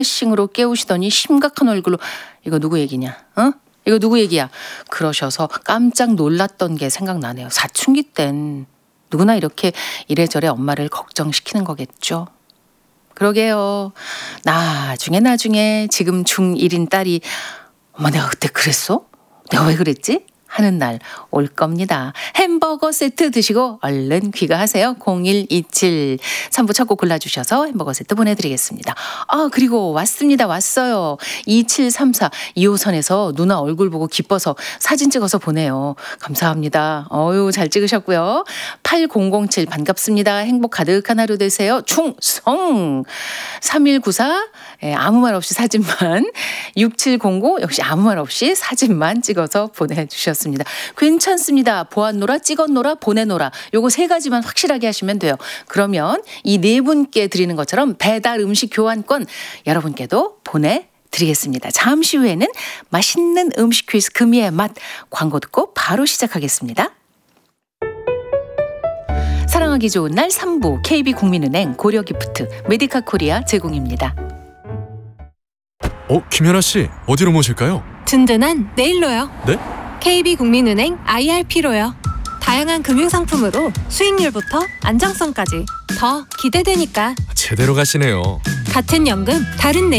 싱으로 깨우시더니 심각한 얼굴로 이거 누구 얘기냐? 어? 이거 누구 얘기야? 그러셔서 깜짝 놀랐던 게 생각나네요. 사춘기 땐 누구나 이렇게 이래저래 엄마를 걱정시키는 거겠죠. 그러게요. 나중에 지금 중1인 딸이 엄마 내가 그때 그랬어? 내가 왜 그랬지? 하는 날 올 겁니다. 햄버거 세트 드시고 얼른 귀가하세요. 0127 3부 첫 곡 골라주셔서 햄버거 세트 보내드리겠습니다. 그리고 왔어요. 2734 2호선에서 누나 얼굴 보고 기뻐서 사진 찍어서 보내요. 감사합니다. 잘 찍으셨고요. 8007 반갑습니다. 행복 가득한 하루 되세요. 충성! 3194 아무 말 없이 사진만 6709 역시 아무 말 없이 사진만 찍어서 보내주셨습니다. 괜찮습니다. 보았노라, 찍었노라, 보내노라. 요거 세 가지만 확실하게 하시면 돼요. 그러면 이 네 분께 드리는 것처럼 배달 음식 교환권 여러분께도 보내드리겠습니다. 잠시 후에는 맛있는 음식 퀴즈 금이의 맛 광고 듣고 바로 시작하겠습니다. 사랑하기 좋은 날 3부 KB국민은행 고려기프트 메디카 코리아 제공입니다. 김연아 씨 어디로 모실까요? 든든한 내일로요. 네? KB국민은행 IRP로요. 다양한 금융상품으로 수익률부터 안정성까지 더 기대되니까 제대로 가시네요. 같은 연금 다른 내일.